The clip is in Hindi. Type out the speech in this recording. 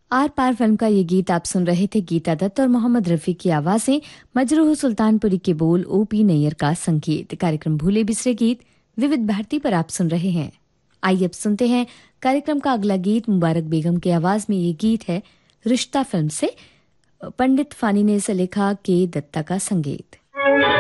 आर पार फिल्म का ये गीत आप सुन रहे थे। गीता दत्त और मोहम्मद रफी की आवाजें, मजरूह सुल्तानपुरी के बोल, ओपी नैयर का संगीत। कार्यक्रम भूले बिसरे गीत विविध भारती पर आप सुन रहे हैं। आइए अब सुनते हैं कार्यक्रम का अगला गीत। मुबारक बेगम की आवाज में ये गीत है रिश्ता फिल्म से। पंडित फानी ने इसे लिखा, के दत्ता का संगीत।